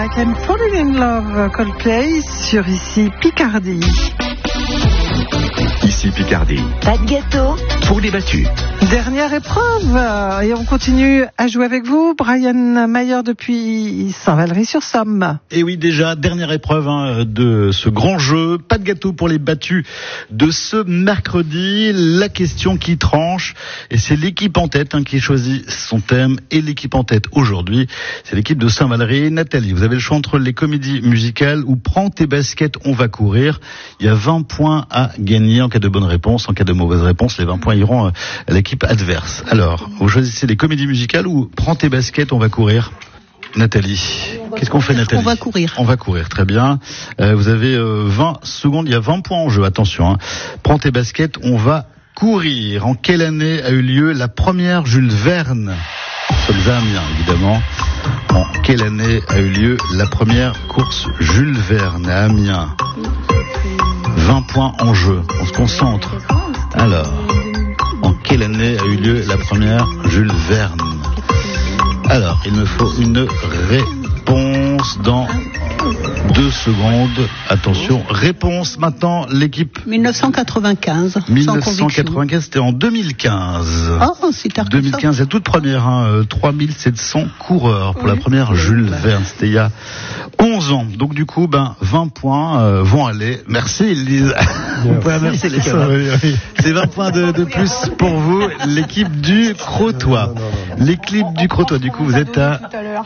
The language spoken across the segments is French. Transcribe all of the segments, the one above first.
Like I'm Falling in Love, Coldplay, sur ici Picardie. Ici Picardie. Pas de gâteau Pour les battus. Dernière épreuve, et on continue à jouer avec vous, Brian Mayer depuis Saint-Valery-sur-Somme. Et oui, déjà, dernière épreuve de ce grand jeu. Pas de gâteau pour les battus de ce mercredi. La question qui tranche, et c'est l'équipe en tête qui choisit son thème. Et l'équipe en tête aujourd'hui, c'est l'équipe de Saint-Valery. Nathalie, vous avez le choix entre les comédies musicales ou Prends tes baskets, on va courir. Il y a 20 points à gagner en cas de bonne réponse. En cas de mauvaise réponse, les 20 points iront à l'équipe adverse. Alors, vous choisissez les comédies musicales ou Prends tes baskets, on va courir. Nathalie, qu'est-ce qu'on fait, Nathalie? On va courir. On va courir, très bien. Vous avez 20 secondes, il y a 20 points en jeu, attention. Prends tes baskets, on va courir. En quelle année a eu lieu la première Jules Verne? Nous sommes à Amiens, évidemment. En quelle année a eu lieu la première course Jules Verne à Amiens? 20 points en jeu, on se concentre. Alors, en quelle année a eu lieu la première Jules Verne? Alors, il me faut une réponse dans 2 secondes. Attention, réponse maintenant, l'équipe. 1995. 1995, c'était en 2015. Oh, c'est tard. 2015, la toute première, 3700 coureurs pour la première Jules Verne. C'était il y a 11 ans. Donc du coup, 20 points vont aller. Merci Elise. Vous pouvez remercier les camarades. C'est 20 points de plus pour vous, l'équipe du Crotoy. L'équipe du Crotoy, du coup, vous êtes à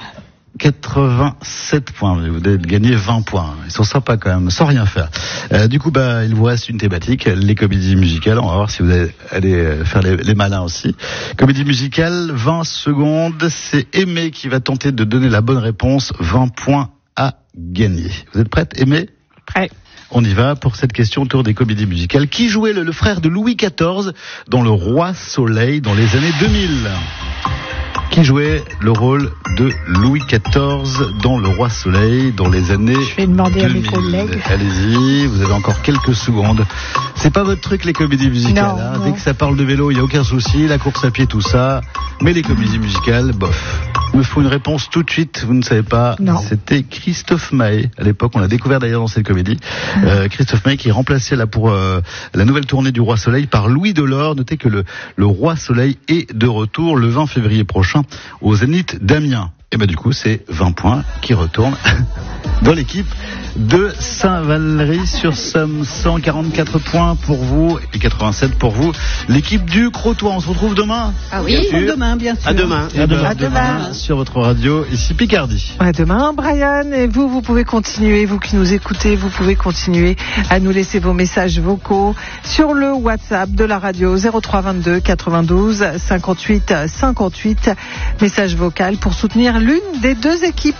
87 points. Vous avez gagné 20 points. Ils sont sympas quand même, sans rien faire. Du coup, il vous reste une thématique, les comédies musicales. On va voir si vous allez faire les malins aussi. Comédie musicale, 20 secondes. C'est Aimé qui va tenter de donner la bonne réponse. 20 points à gagner. Vous êtes prête, Aimé? Prêt. On y va pour cette question autour des comédies musicales. Qui jouait le frère de Louis XIV dans Le Roi Soleil dans les années 2000? Qui jouait le rôle de Louis XIV dans Le Roi Soleil dans les années 2000? Je vais demander à mes collègues. Allez-y, vous avez encore quelques secondes. C'est pas votre truc, les comédies musicales. Non. Dès que ça parle de vélo, il n'y a aucun souci. La course à pied, tout ça. Mais les comédies musicales, bof. Il me faut une réponse tout de suite. Vous ne savez pas. Non. C'était Christophe Maé. À l'époque, on l'a découvert d'ailleurs dans cette comédie. Christophe Maé qui remplaçait là pour la nouvelle tournée du Roi Soleil par Louis Delort. Notez que le Roi Soleil est de retour le 20 février prochain au Zénith d'Amiens. Et du coup, c'est 20 points qui retournent dans l'équipe de Saint-Valery-sur-Somme. 144 points pour vous et 87 pour vous. L'équipe du Crotoy. On se retrouve demain. Ah oui, demain, bien sûr. À demain. À demain. Sur votre radio, ici Picardie. À demain, Brian. Et vous pouvez continuer, vous qui nous écoutez, vous pouvez continuer à nous laisser vos messages vocaux sur le WhatsApp de la radio 03 22 92 58 58. Message vocal pour soutenir l'une des deux équipes.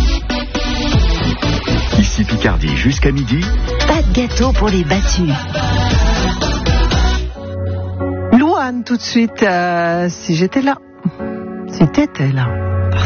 Ici Picardie, jusqu'à midi. Pas de gâteau pour les battus. Louane, tout de suite, si j'étais là. Si t'étais là.